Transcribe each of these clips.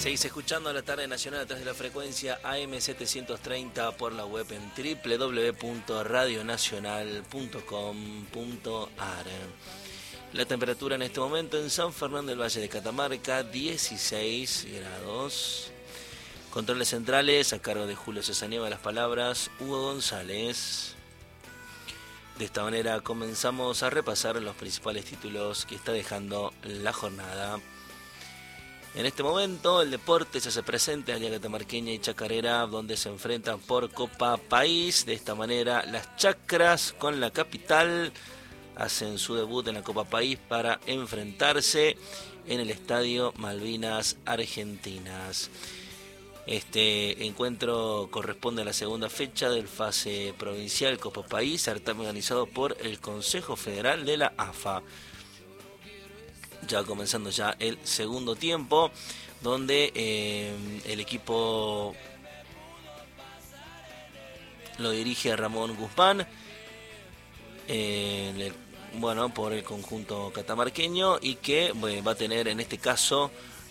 Seguís escuchando la tarde nacional a través de la frecuencia AM730 por la web en www.radionacional.com.ar. La temperatura en este momento en San Fernando del Valle de Catamarca, 16 grados. Controles centrales a cargo de Julio Cesanieva, las palabras Hugo González. De esta manera comenzamos a repasar los principales títulos que está dejando la jornada. En este momento el deporte se hace presente en la Liga Catamarqueña y Chacarera, donde se enfrentan por Copa País. De esta manera las Chacras con la capital hacen su debut en la Copa País para enfrentarse en el Estadio Malvinas Argentinas. Este encuentro corresponde a la segunda fecha del fase provincial Copa País, certamen organizado por el Consejo Federal de la AFA. Ya comenzando ya el segundo tiempo, donde el equipo lo dirige Ramón Guzmán, por el conjunto catamarqueño, y que va a tener en este caso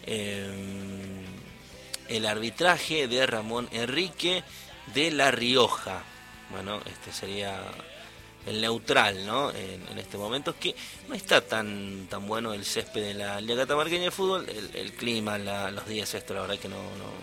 el arbitraje de Ramón Enrique de La Rioja. Bueno, este sería el neutral, ¿no? En este momento, que no está tan bueno el césped de la Liga Catamarqueña de Fútbol. El clima, los días la verdad que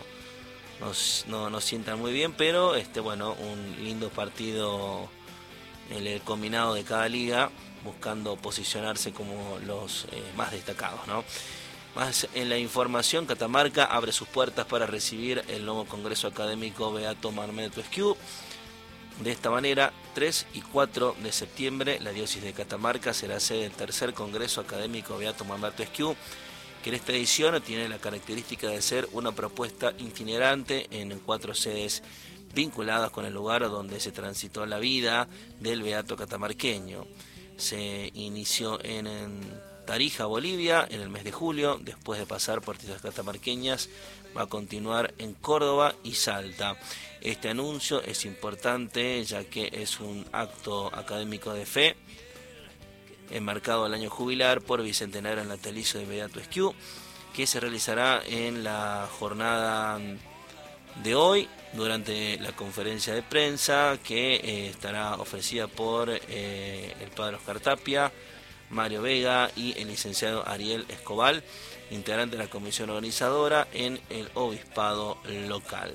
no sientan muy bien, pero un lindo partido en el combinado de cada liga, buscando posicionarse como los más destacados, ¿no? Más en la información, Catamarca abre sus puertas para recibir el nuevo Congreso Académico Beato Mamerto Esquiú. De esta manera, 3 y 4 de septiembre, la diócesis de Catamarca será sede del tercer Congreso Académico Beato Mamerto Esquiú, que en esta edición tiene la característica de ser una propuesta itinerante en 4 sedes vinculadas con el lugar donde se transitó la vida del beato catamarqueño. Se inició en Tarija, Bolivia, en el mes de julio. Después de pasar por tierras catamarqueñas, va a continuar en Córdoba y Salta. Este anuncio es importante, ya que es un acto académico de fe enmarcado al año jubilar por bicentenario natalicio de Beato Esquiú, que se realizará en la jornada de hoy, durante la conferencia de prensa que estará ofrecida por el padre Oscar Tapia, Mario Vega y el licenciado Ariel Escobar, integrante de la comisión organizadora en el obispado local.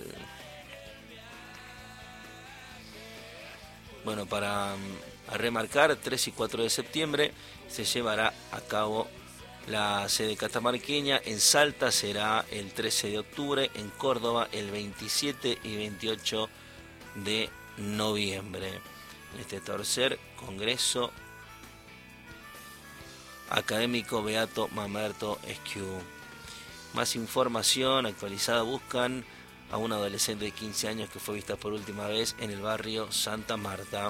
Bueno, para remarcar, 3 y 4 de septiembre se llevará a cabo la sede catamarqueña. En Salta será el 13 de octubre, en Córdoba el 27 y 28 de noviembre. Este tercer Congreso Académico Beato Mamerto Esquiú. Más información actualizada: buscan a una adolescente de 15 años que fue vista por última vez en el barrio Santa Marta.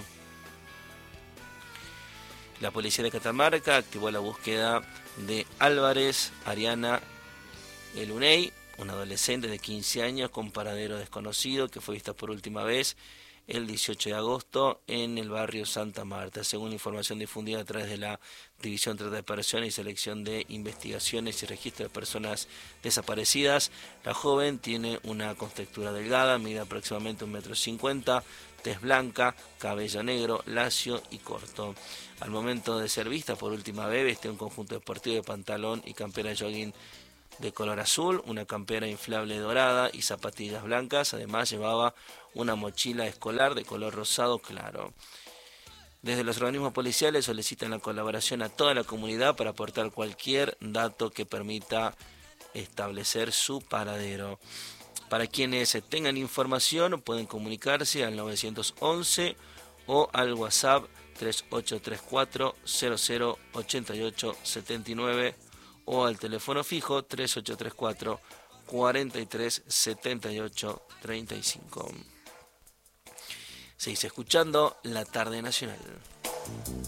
La policía de Catamarca activó la búsqueda de Álvarez Ariana Eluney, una adolescente de 15 años con paradero desconocido que fue vista por última vez el 18 de agosto en el barrio Santa Marta. Según información difundida a través de la División de Trata de Personas y Selección de Investigaciones y Registro de Personas Desaparecidas, la joven tiene una contextura delgada, mide aproximadamente 1,50 m, tez blanca, cabello negro, lacio y corto. Al momento de ser vista por última vez, vestía un conjunto deportivo de pantalón y campera de jogging de color azul, una campera inflable dorada y zapatillas blancas. Además llevaba una mochila escolar de color rosado claro. Desde los organismos policiales solicitan la colaboración a toda la comunidad para aportar cualquier dato que permita establecer su paradero. Para quienes tengan información pueden comunicarse al 911 o al WhatsApp 3834 008879 o al teléfono fijo 3834 43 78 35. Seguís escuchando La Tarde Nacional.